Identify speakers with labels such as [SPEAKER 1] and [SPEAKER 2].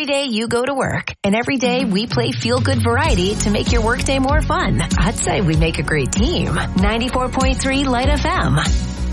[SPEAKER 1] every day you go to work, and every day we play feel-good variety to make your workday more fun. I'd say we make a great team. 94.3 Light FM.